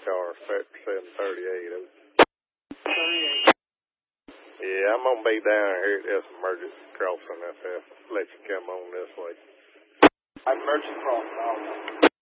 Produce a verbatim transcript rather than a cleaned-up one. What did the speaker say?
car, seven thirty-eight. thirty-eight. Yeah, I'm going to be down here at this emergency crossing. If I let you come on this way. Emergency crossing.